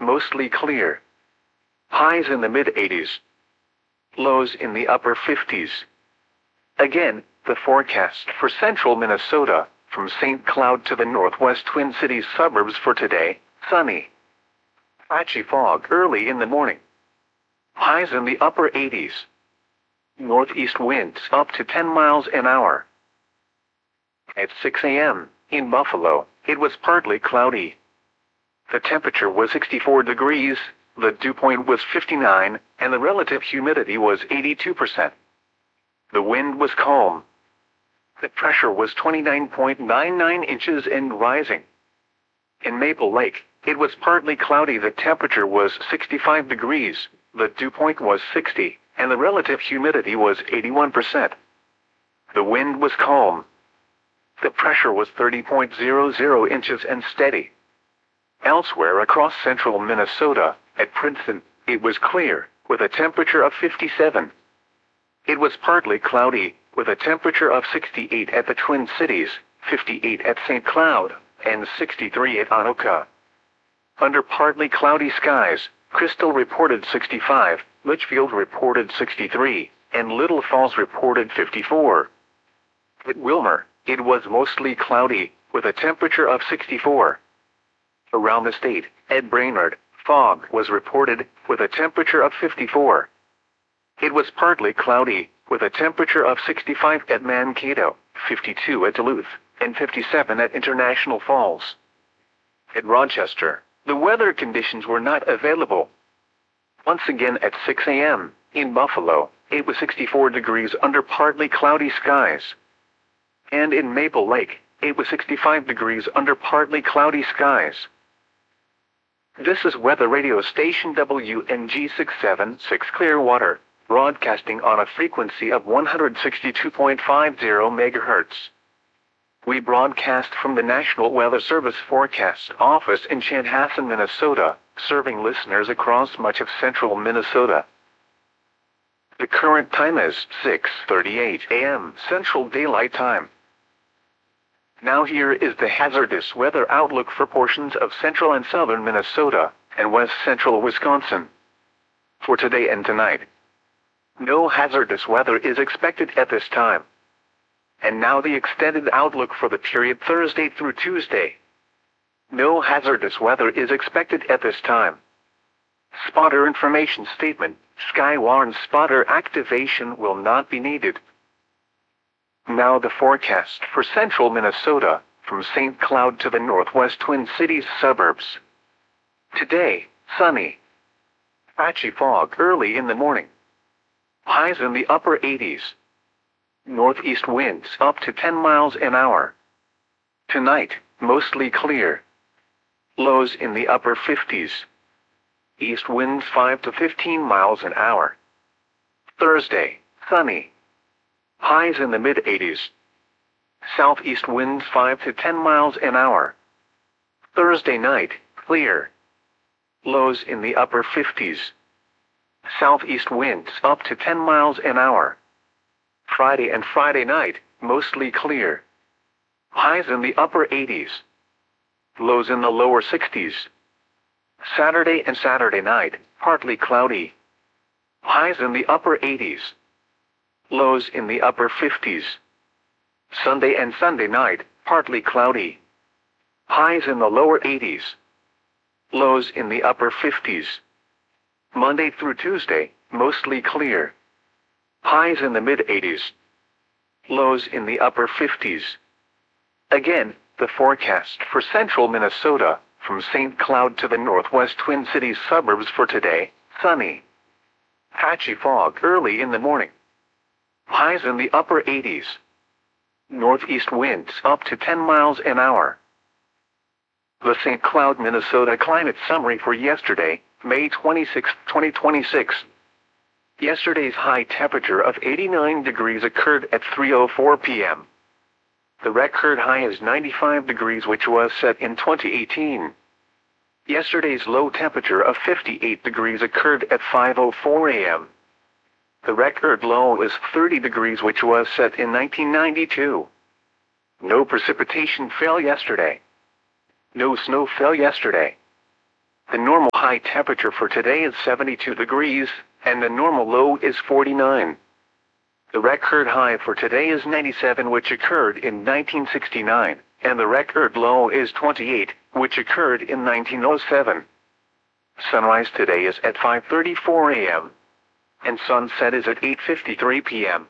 mostly clear. Highs in the mid-80s. Lows in the upper 50s. Again, the forecast for central Minnesota, from St. Cloud to the northwest Twin Cities suburbs for today: sunny. Patchy fog early in the morning. Highs in the upper 80s. Northeast winds up to 10 miles an hour. At 6 a.m., in Buffalo, it was partly cloudy. The temperature was 64 degrees, the dew point was 59, and the relative humidity was 82%. The wind was calm. The pressure was 29.99 inches and rising. In Maple Lake, it was partly cloudy. The temperature was 65 degrees, the dew point was 60, and the relative humidity was 81%. The wind was calm. The pressure was 30.00 inches and steady. Elsewhere across central Minnesota, at Princeton, it was clear, with a temperature of 57. It was partly cloudy, with a temperature of 68 at the Twin Cities, 58 at St. Cloud, and 63 at Anoka. Under partly cloudy skies, Crystal reported 65, Litchfield reported 63, and Little Falls reported 54. At Wilmer, it was mostly cloudy, with a temperature of 64. Around the state, at Brainerd, fog was reported, with a temperature of 54. It was partly cloudy, with a temperature of 65 at Mankato, 52 at Duluth, and 57 at International Falls. At Rochester, the weather conditions were not available. Once again at 6 a.m., in Buffalo, it was 64 degrees under partly cloudy skies. And in Maple Lake, it was 65 degrees under partly cloudy skies. This is weather radio station WNG 676 Clearwater, broadcasting on a frequency of 162.50 MHz. We broadcast from the National Weather Service Forecast Office in Chanhassen, Minnesota, serving listeners across much of central Minnesota. The current time is 6:38 a.m. Central Daylight Time. Now here is the hazardous weather outlook for portions of central and southern Minnesota, and west central Wisconsin. For today and tonight, no hazardous weather is expected at this time. And now the extended outlook for the period Thursday through Tuesday. No hazardous weather is expected at this time. Spotter information statement: Skywarn spotter activation will not be needed. Now the forecast for central Minnesota, from St. Cloud to the northwest Twin Cities suburbs. Today, sunny. Patchy fog early in the morning. Highs in the upper 80s. Northeast winds up to 10 miles an hour. Tonight, mostly clear. Lows in the upper 50s. East winds 5 to 15 miles an hour. Thursday, sunny. Highs in the mid-80s. Southeast winds 5 to 10 miles an hour. Thursday night, clear. Lows in the upper 50s. Southeast winds up to 10 miles an hour. Friday and Friday night, mostly clear. Highs in the upper 80s. Lows in the lower 60s. Saturday and Saturday night, partly cloudy. Highs in the upper 80s. Lows in the upper 50s. Sunday and Sunday night, partly cloudy. Highs in the lower 80s. Lows in the upper 50s. Monday through Tuesday, mostly clear. Highs in the mid-80s. Lows in the upper 50s. Again, the forecast for central Minnesota, from St. Cloud to the northwest Twin Cities suburbs for today: sunny. Patchy fog early in the morning. Highs in the upper 80s. Northeast winds up to 10 miles an hour. The St. Cloud, Minnesota climate summary for yesterday, May 26, 2026. Yesterday's high temperature of 89 degrees occurred at 3:04 p.m. The record high is 95 degrees, which was set in 2018. Yesterday's low temperature of 58 degrees occurred at 5:04 a.m. The record low is 30 degrees, which was set in 1992. No precipitation fell yesterday. No snow fell yesterday. The normal high high temperature for today is 72 degrees, and the normal low is 49. The record high for today is 97, which occurred in 1969, and the record low is 28, which occurred in 1907. Sunrise today is at 5:34 a.m. and sunset is at 8:53 p.m.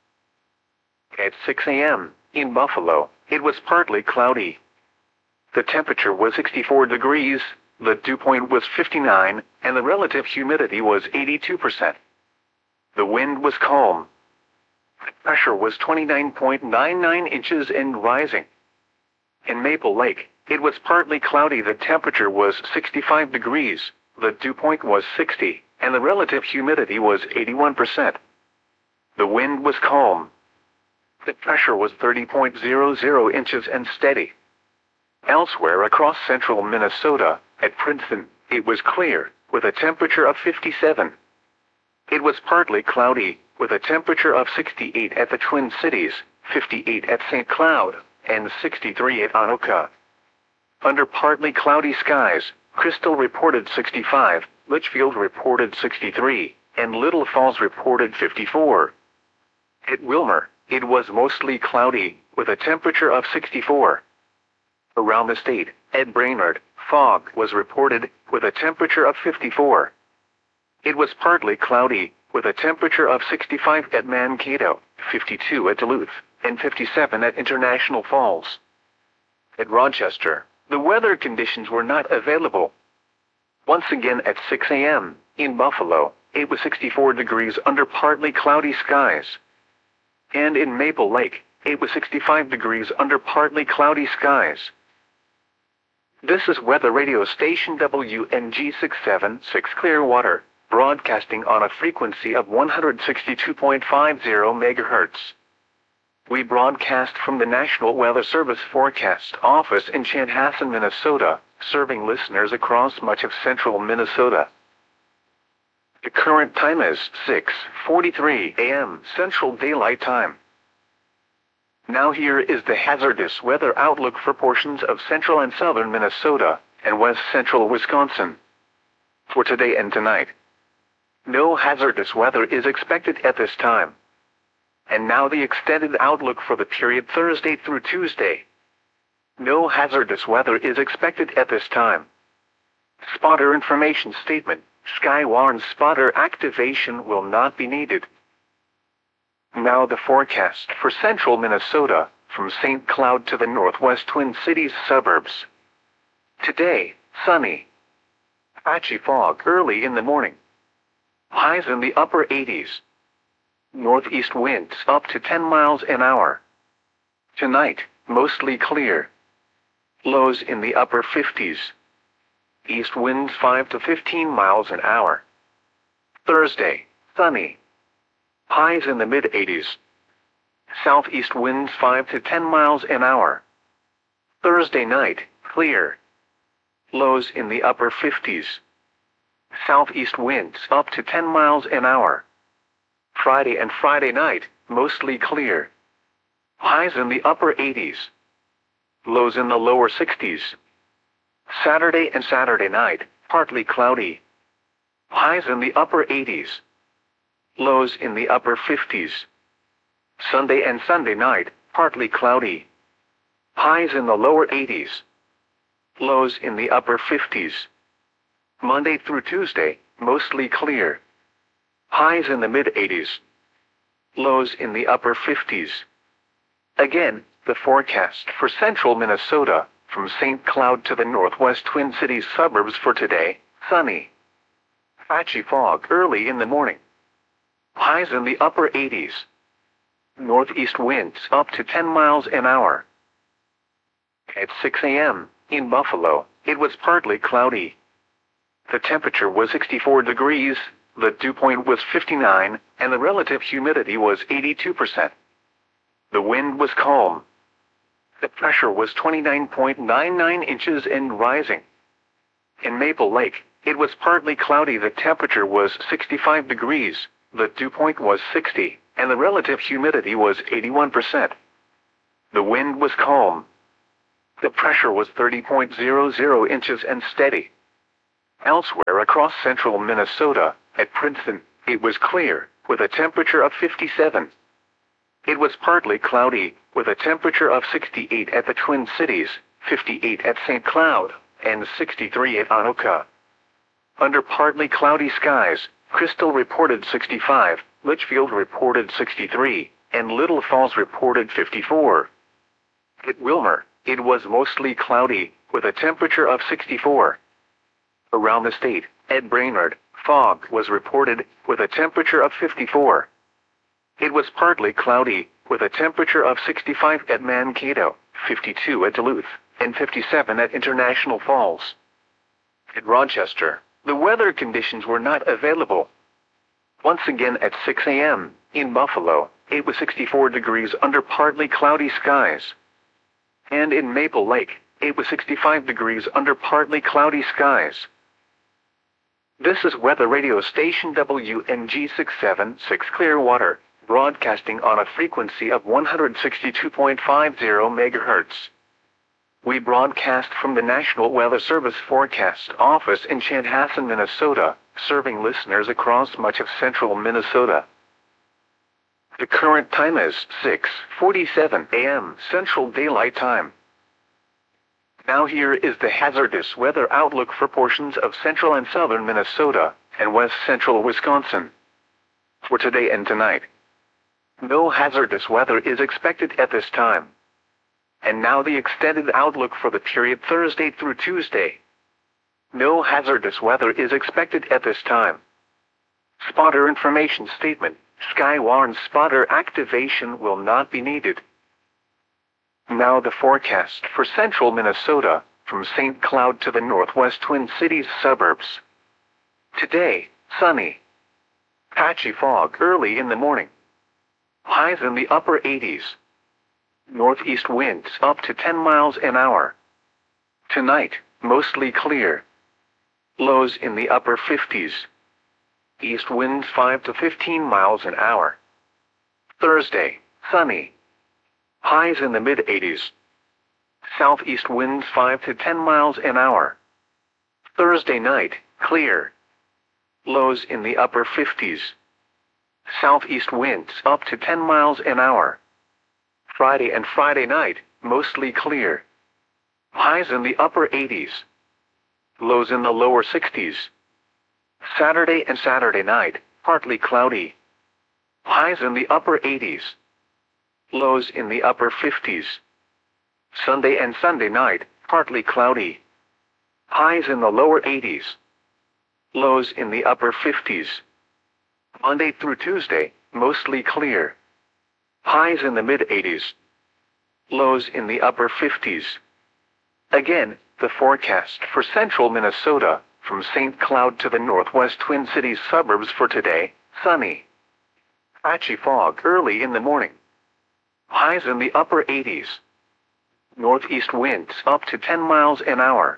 At 6 a.m. in Buffalo, it was partly cloudy. The temperature was 64 degrees, the dew point was 59, and the relative humidity was 82%. The wind was calm. The pressure was 29.99 inches and rising. In Maple Lake, it was partly cloudy. The temperature was 65 degrees, the dew point was 60, and the relative humidity was 81%. The wind was calm. The pressure was 30.00 inches and steady. Elsewhere across central Minnesota, at Princeton, it was clear, with a temperature of 57. It was partly cloudy, with a temperature of 68 at the Twin Cities, 58 at St. Cloud, and 63 at Anoka. Under partly cloudy skies, Crystal reported 65, Litchfield reported 63, and Little Falls reported 54. At Wilmer, it was mostly cloudy, with a temperature of 64. Around the state, at Brainerd, fog was reported, with a temperature of 54. It was partly cloudy, with a temperature of 65 at Mankato, 52 at Duluth, and 57 at International Falls. At Rochester, the weather conditions were not available. Once again at 6 a.m., in Buffalo, it was 64 degrees under partly cloudy skies. And in Maple Lake, it was 65 degrees under partly cloudy skies. This is weather radio station WNG 676 Clearwater, broadcasting on a frequency of 162.50 MHz. We broadcast from the National Weather Service Forecast Office in Chanhassen, Minnesota, serving listeners across much of central Minnesota. The current time is 6:43 a.m. Central Daylight Time. Now here is the hazardous weather outlook for portions of central and southern Minnesota and west central Wisconsin. For today and tonight, no hazardous weather is expected at this time. And now the extended outlook for the period Thursday through Tuesday. No hazardous weather is expected at this time. Spotter information statement: Skywarn spotter activation will not be needed. Now the forecast for central Minnesota, from St. Cloud to the northwest Twin Cities suburbs. Today, sunny. Patchy fog early in the morning. Highs in the upper 80s. Northeast winds up to 10 miles an hour. Tonight, mostly clear. Lows in the upper 50s. East winds 5 to 15 miles an hour. Thursday, sunny. Highs in the mid-80s. Southeast winds 5 to 10 miles an hour. Thursday night, clear. Lows in the upper 50s. Southeast winds up to 10 miles an hour. Friday and Friday night, mostly clear. Highs in the upper 80s. Lows in the lower 60s. Saturday and Saturday night, partly cloudy. Highs in the upper 80s. Lows in the upper 50s. Sunday and Sunday night, partly cloudy. Highs in the lower 80s. Lows in the upper 50s. Monday through Tuesday, mostly clear. Highs in the mid-80s. Lows in the upper 50s. Again, the forecast for central Minnesota, from St. Cloud to the northwest Twin Cities suburbs for today: sunny. Patchy fog early in the morning. Highs in the upper 80s. Northeast winds up to 10 miles an hour. At 6 a.m., in Buffalo, it was partly cloudy. The temperature was 64 degrees, the dew point was 59, and the relative humidity was 82%. The wind was calm. The pressure was 29.99 inches and rising. In Maple Lake, it was partly cloudy. The temperature was 65 degrees, the dew point was 60, and the relative humidity was 81%. The wind was calm. The pressure was 30.00 inches and steady. Elsewhere across central Minnesota, at Princeton, it was clear, with a temperature of 57. It was partly cloudy, with a temperature of 68 at the Twin Cities, 58 at St. Cloud, and 63 at Anoka. Under partly cloudy skies, Crystal reported 65, Litchfield reported 63, and Little Falls reported 54. At Wilmer, it was mostly cloudy, with a temperature of 64. Around the state, at Brainerd, fog was reported, with a temperature of 54. It was partly cloudy, with a temperature of 65 at Mankato, 52 at Duluth, and 57 at International Falls. At Rochester, the weather conditions were not available. Once again at 6 a.m., in Buffalo, it was 64 degrees under partly cloudy skies. And in Maple Lake, it was 65 degrees under partly cloudy skies. This is weather radio station WNG 676 Clearwater, broadcasting on a frequency of 162.50 MHz. We broadcast from the National Weather Service Forecast Office in Chanhassen, Minnesota, serving listeners across much of central Minnesota. The current time is 6:47 a.m. Central Daylight Time. Now here is the hazardous weather outlook for portions of central and southern Minnesota and west central Wisconsin. For today and tonight, no hazardous weather is expected at this time. And now the extended outlook for the period Thursday through Tuesday. No hazardous weather is expected at this time. Spotter information statement: Skywarn spotter activation will not be needed. Now the forecast for central Minnesota, from St. Cloud to the northwest Twin Cities suburbs. Today, sunny. Patchy fog early in the morning. Highs in the upper 80s. Northeast winds up to 10 miles an hour. Tonight, mostly clear. Lows in the upper 50s. East winds 5 to 15 miles an hour. Thursday, sunny. Highs in the mid-80s. Southeast winds 5 to 10 miles an hour. Thursday night, clear. Lows in the upper 50s. Southeast winds up to 10 miles an hour. Friday and Friday night, mostly clear. Highs in the upper 80s. Lows in the lower 60s. Saturday and Saturday night, partly cloudy. Highs in the upper 80s. Lows in the upper 50s. Sunday and Sunday night, partly cloudy. Highs in the lower 80s. Lows in the upper 50s. Monday through Tuesday, mostly clear. Highs in the mid-80s. Lows in the upper 50s. Again, the forecast for central Minnesota, from St. Cloud to the northwest Twin Cities suburbs for today: sunny. Patchy fog early in the morning. Highs in the upper 80s. Northeast winds up to 10 miles an hour.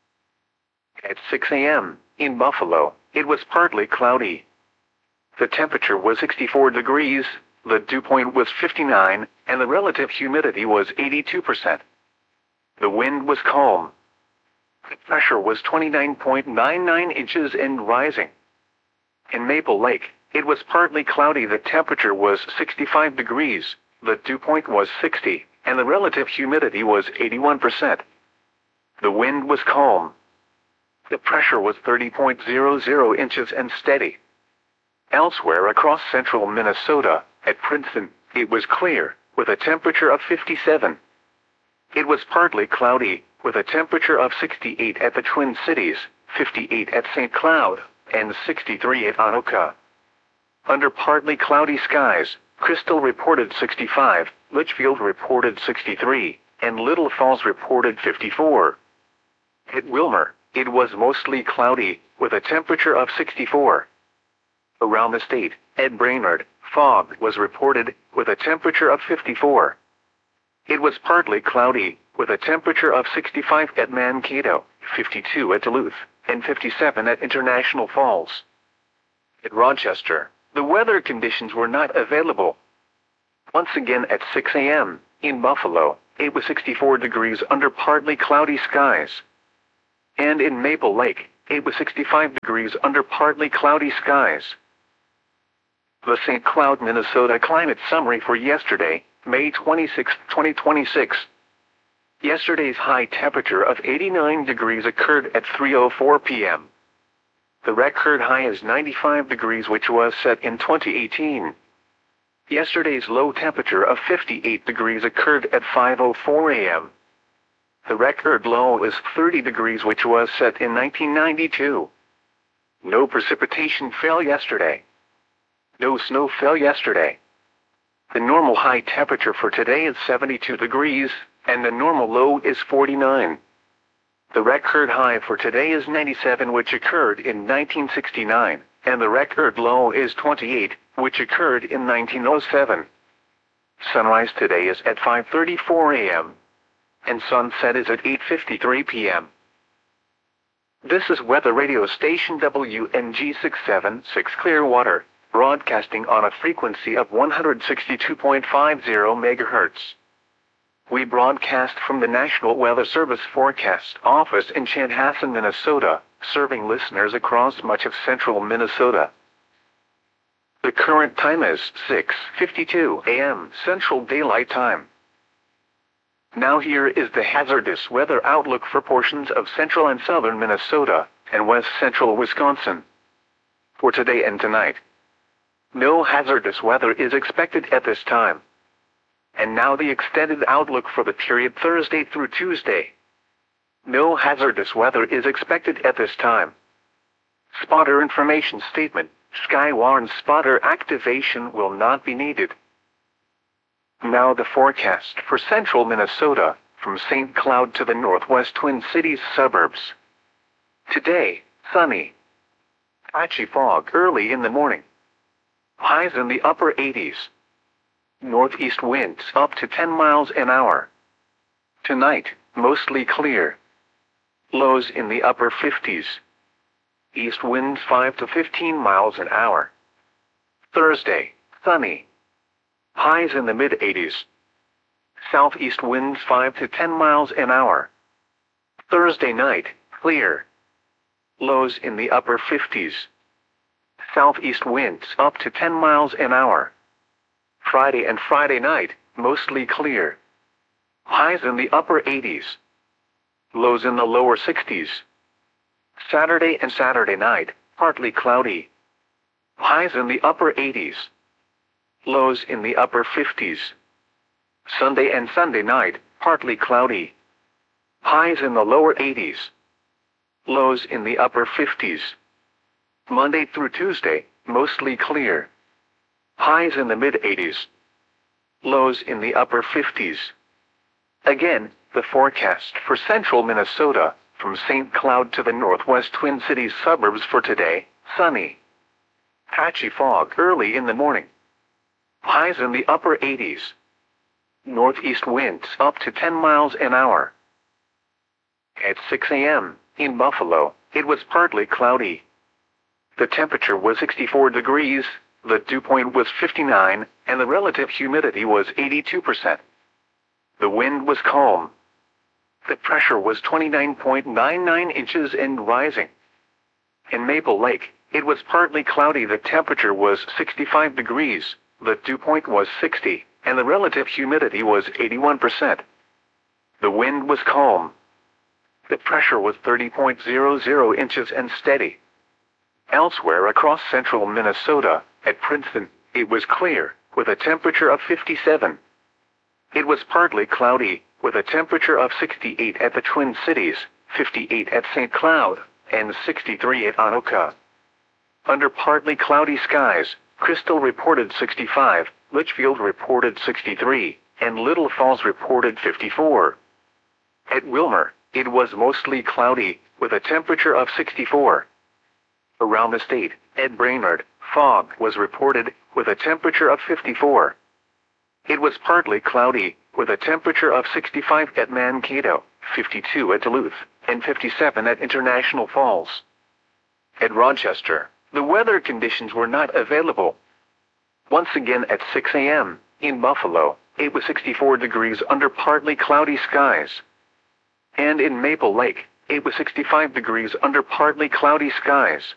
At 6 a.m., in Buffalo, it was partly cloudy. The temperature was 64 degrees, the dew point was 59, and the relative humidity was 82%. The wind was calm. The pressure was 29.99 inches and rising. In Maple Lake, it was partly cloudy. The temperature was 65 degrees, the dew point was 60, and the relative humidity was 81%. The wind was calm. The pressure was 30.00 inches and steady. Elsewhere across central Minnesota, at Princeton, it was clear, with a temperature of 57. It was partly cloudy, with a temperature of 68 at the Twin Cities, 58 at St. Cloud, and 63 at Anoka. Under partly cloudy skies, Crystal reported 65, Litchfield reported 63, and Little Falls reported 54. At Wilmer, it was mostly cloudy, with a temperature of 64. Around the state, at Brainerd, fog was reported, with a temperature of 54. It was partly cloudy, with a temperature of 65 at Mankato, 52 at Duluth, and 57 at International Falls. At Rochester, the weather conditions were not available. Once again at 6 a.m., in Buffalo, it was 64 degrees under partly cloudy skies. And in Maple Lake, it was 65 degrees under partly cloudy skies. The St. Cloud, Minnesota climate summary for yesterday, May 26, 2026. Yesterday's high temperature of 89 degrees occurred at 3:04 p.m. The record high is 95 degrees, which was set in 2018. Yesterday's low temperature of 58 degrees occurred at 5:04 a.m. The record low is 30 degrees, which was set in 1992. No precipitation fell yesterday. No snow fell yesterday. The normal high temperature for today is 72 degrees, and the normal low is 49. The record high for today is 97, which occurred in 1969, and the record low is 28, which occurred in 1907. Sunrise today is at 5:34 a.m. and sunset is at 8:53 p.m. This is weather radio station WNG 676 Clearwater, broadcasting on a frequency of 162.50 MHz. We broadcast from the National Weather Service Forecast Office in Chanhassen, Minnesota, serving listeners across much of central Minnesota. The current time is 6:52 a.m. Central Daylight Time. Now here is the hazardous weather outlook for portions of central and southern Minnesota and west central Wisconsin. For today and tonight, no hazardous weather is expected at this time. And now the extended outlook for the period Thursday through Tuesday. No hazardous weather is expected at this time. Spotter information statement: Skywarn spotter activation will not be needed. Now the forecast for central Minnesota, from St. Cloud to the northwest Twin Cities suburbs. Today, sunny. Patchy fog early in the morning. Highs in the upper 80s. Northeast winds up to 10 miles an hour. Tonight, mostly clear. Lows in the upper 50s. East winds 5 to 15 miles an hour. Thursday, sunny. Highs in the mid-80s. Southeast winds 5 to 10 miles an hour. Thursday night, clear. Lows in the upper 50s. Southeast winds up to 10 miles an hour. Friday and Friday night, mostly clear. Highs in the upper 80s. Lows in the lower 60s. Saturday and Saturday night, partly cloudy. Highs in the upper 80s. Lows in the upper 50s. Sunday and Sunday night, partly cloudy. Highs in the lower 80s. Lows in the upper 50s. Monday through Tuesday, mostly clear. Highs in the mid-80s. Lows in the upper 50s. Again, the forecast for central Minnesota, from St. Cloud to the northwest Twin Cities suburbs for today: sunny. Patchy fog early in the morning. Highs in the upper 80s. Northeast winds up to 10 miles an hour. At 6 a.m., in Buffalo, it was partly cloudy. The temperature was 64 degrees, the dew point was 59, and the relative humidity was 82%. The wind was calm. The pressure was 29.99 inches and rising. In Maple Lake, it was partly cloudy. The temperature was 65 degrees, the dew point was 60, and the relative humidity was 81%. The wind was calm. The pressure was 30.00 inches and steady. Elsewhere across central Minnesota, at Princeton, it was clear, with a temperature of 57. It was partly cloudy, with a temperature of 68 at the Twin Cities, 58 at St. Cloud, and 63 at Anoka. Under partly cloudy skies, Crystal reported 65, Litchfield reported 63, and Little Falls reported 54. At Wilmer, it was mostly cloudy, with a temperature of 64. Around the state, at Brainerd, fog was reported, with a temperature of 54. It was partly cloudy, with a temperature of 65 at Mankato, 52 at Duluth, and 57 at International Falls. At Rochester, the weather conditions were not available. Once again at 6 a.m., in Buffalo, it was 64 degrees under partly cloudy skies. And in Maple Lake, It was 65 degrees under partly cloudy skies.